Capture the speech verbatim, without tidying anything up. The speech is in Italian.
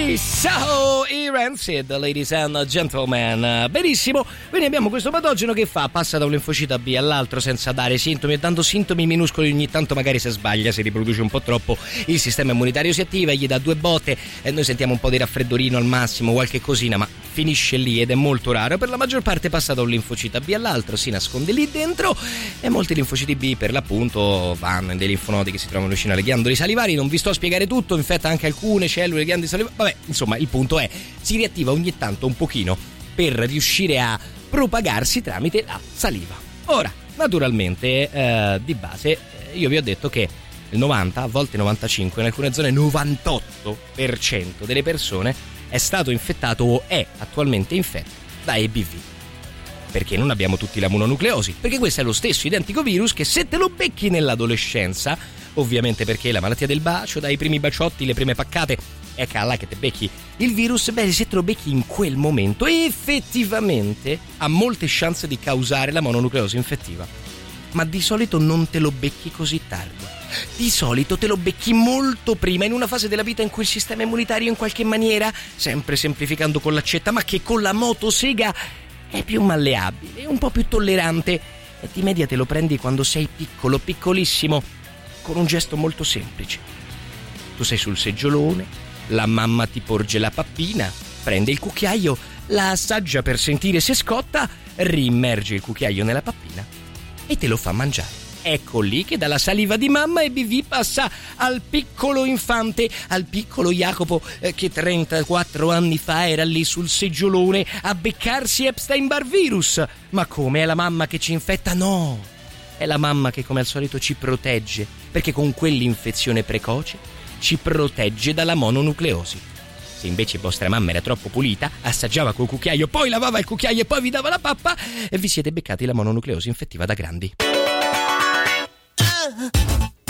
Hey, ciao, i Rancid, ladies and gentlemen. Benissimo, quindi abbiamo questo patogeno che fa, passa da un linfocito B all'altro senza dare sintomi e dando sintomi minuscoli. Ogni tanto magari se sbaglia, si riproduce un po' troppo, il sistema immunitario si attiva, gli dà due botte e noi sentiamo un po' di raffreddorino al massimo, qualche cosina, ma finisce lì ed è molto raro. Per la maggior parte passa da un linfocito B all'altro, si nasconde lì dentro e molti linfociti B per l'appunto vanno in dei linfonodi che si trovano vicino alle ghiandole salivari. Non vi sto a spiegare tutto, infetta anche alcune cellule ghiandole salivari. Vabbè, insomma, il punto è, si riattiva ogni tanto un pochino per riuscire a propagarsi tramite la saliva. Ora, naturalmente, eh, di base, io vi ho detto che il novanta, a volte novantacinque, in alcune zone novantotto per cento delle persone è stato infettato o è attualmente infetto da E B V. Perché non abbiamo tutti la mononucleosi? Perché questo è lo stesso identico virus che se te lo becchi nell'adolescenza, ovviamente perché la malattia del bacio, dai primi baciotti, le prime paccate, è là che te becchi il virus, beh, se te lo becchi in quel momento effettivamente ha molte chance di causare la mononucleosi infettiva. Ma di solito non te lo becchi così tardi. Di solito te lo becchi molto prima, in una fase della vita in cui il sistema immunitario in qualche maniera, sempre semplificando con l'accetta, ma che con la motosega è più malleabile, un po' più tollerante, e di media te lo prendi quando sei piccolo, piccolissimo, con un gesto molto semplice. Tu sei sul seggiolone, la mamma ti porge la pappina, prende il cucchiaio, la assaggia per sentire se scotta, riimmerge il cucchiaio nella pappina e te lo fa mangiare. Ecco lì che dalla saliva di mamma E B V passa al piccolo infante, al piccolo Jacopo eh, che trentaquattro anni fa era lì sul seggiolone a beccarsi Epstein-Barr virus. Ma come? È la mamma che ci infetta? No! È la mamma che come al solito ci protegge, perché con quell'infezione precoce ci protegge dalla mononucleosi. Se invece vostra mamma era troppo pulita, assaggiava col cucchiaio, poi lavava il cucchiaio e poi vi dava la pappa, e vi siete beccati la mononucleosi infettiva da grandi.